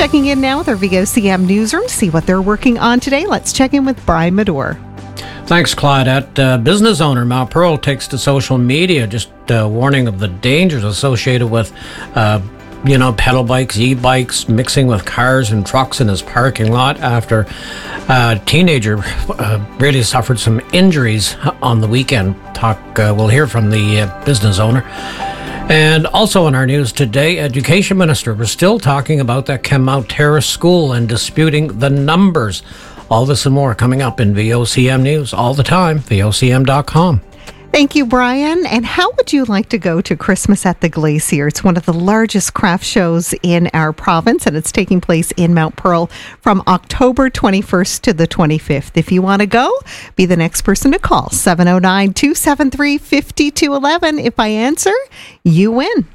Checking in now with our VOCM newsroom to see what they're working on today. Let's check in with Brian Medore. Thanks, Claudette. Business owner Mount Pearl takes to social media just warning of the dangers associated with pedal bikes, e-bikes, mixing with cars and trucks in his parking lot after a teenager really suffered some injuries on the weekend. We'll hear from the business owner. And also in our news today, Education Minister was still talking about that Kenmount Terrace School and disputing the numbers. All this and more coming up in VOCM News all the time, VOCM.com. Thank you, Brian. And how would you like to go to Christmas at the Glacier? It's one of the largest craft shows in our province, and it's taking place in Mount Pearl from October 21st to the 25th. If you want to go, be the next person to call, 709-273-5211. If I answer, you win.